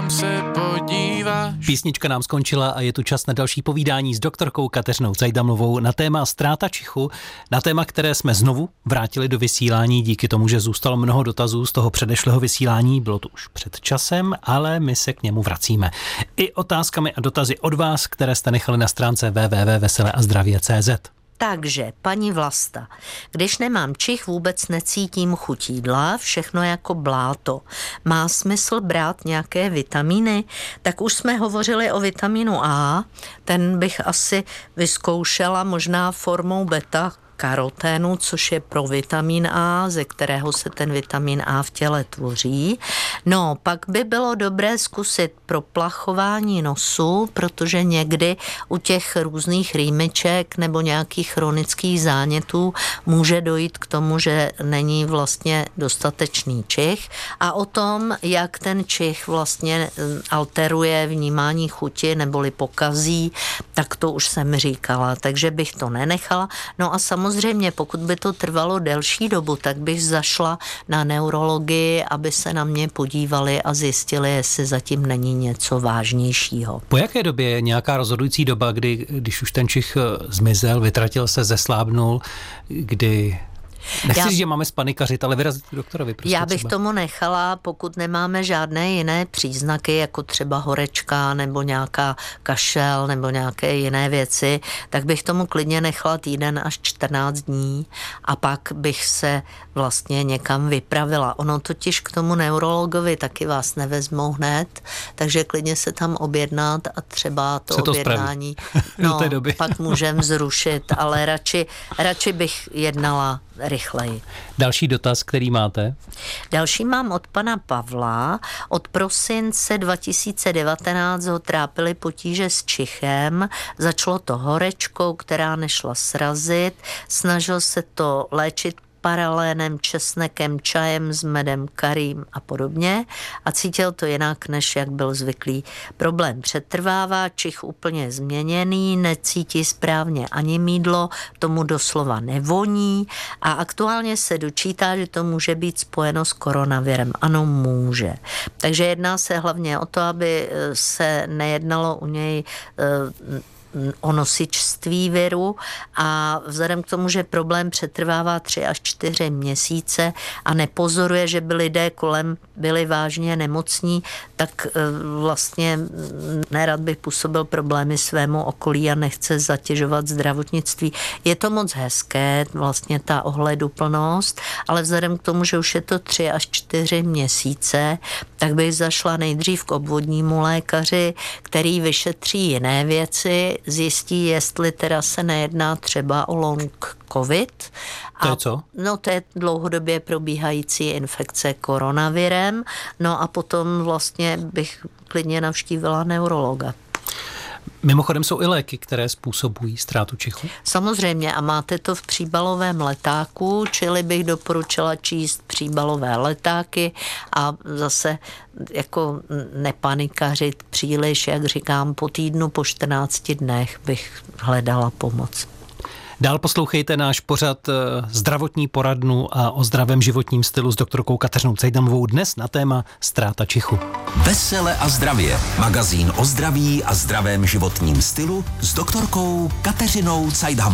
se podíváš. Písnička nám skončila a je tu čas na další povídání s doktorkou Kateřinou Cajdamovou na téma ztráta čichu, na téma, které jsme znovu vrátili do vysílání díky tomu, že zůstalo mnoho dotazů z toho předešlého vysílání, bylo to už před časem, ale my se k němu vracíme. I otázkami a dotazy od vás, které jste nechali na stránce www.veseleazdravie.cz. Takže, paní Vlasta, když nemám čich, vůbec necítím chuť jídla, všechno jako bláto. Má smysl brát nějaké vitamíny? Tak už jsme hovořili o vitamínu A, ten bych asi vyzkoušela možná formou beta karoténu, což je provitamin A, ze kterého se ten vitamin A v těle tvoří. No, pak by bylo dobré zkusit proplachování nosu, protože někdy u těch různých rýmiček nebo nějakých chronických zánětů může dojít k tomu, že není vlastně dostatečný čich. A o tom, jak ten čich vlastně alteruje vnímání chuti neboli pokazí, tak to už jsem říkala, takže bych to nenechala. No a samozřejmě, pokud by to trvalo delší dobu, tak bych zašla na neurologii, aby se na mě podívali a zjistili, jestli zatím není něco vážnějšího. Po jaké době je nějaká rozhodující doba, když už ten čich zmizel, vytratil se, zeslábnul, kdy... Nechci říct, že máme spanikařit, ale vyrazit k doktorovi. Prostě já bych třeba tomu nechala, pokud nemáme žádné jiné příznaky, jako třeba horečka nebo nějaká kašel nebo nějaké jiné věci, tak bych tomu klidně nechala týden až 14 dní a pak bych se vlastně někam vypravila. Ono totiž k tomu neurologovi taky vás nevezmou hned, takže klidně se tam objednat a třeba to objednání pak můžeme zrušit, ale radši bych jednala rychleji. Další dotaz, který máte? Další mám od pana Pavla. Od prosince 2019 ho trápily potíže s čichem. Začalo to horečkou, která nešla srazit. Snažil se to léčit paralénem, česnekem, čajem s medem, karím a podobně a cítil to jinak, než jak byl zvyklý. Problém přetrvává, čich úplně změněný, necítí správně ani mýdlo, tomu doslova nevoní a aktuálně se dočítá, že to může být spojeno s koronavirem. Ano, může. Takže jedná se hlavně o to, aby se nejednalo u něj o nosičství viru a vzhledem k tomu, že problém přetrvává 3 až 4 měsíce a nepozoruje, že by lidé kolem byli vážně nemocní, tak vlastně nerad bych působil problémy svému okolí a nechce zatěžovat zdravotnictví. Je to moc hezké, vlastně ta ohleduplnost, ale vzhledem k tomu, že už je to 3 až 4 měsíce, tak bych zašla nejdřív k obvodnímu lékaři, který vyšetří jiné věci, zjistí, jestli teda se nejedná třeba o long covid. To je co? No, to je dlouhodobě probíhající infekce koronavirem. No a potom vlastně bych klidně navštívila neurologa. Mimochodem jsou i léky, které způsobují ztrátu čichu? Samozřejmě a máte to v příbalovém letáku, čili bych doporučila číst příbalové letáky a zase jako nepanikařit příliš, jak říkám, po týdnu, po 14 dnech bych hledala pomoc. Dál poslouchejte náš pořad Zdravotní poradnu a o zdravém životním stylu s doktorkou Kateřinou Cajdamovou dnes na téma ztráta čichu. Vesele a zdravě. Magazín o zdraví a zdravém životním stylu s doktorkou Kateřinou Cajdamovou.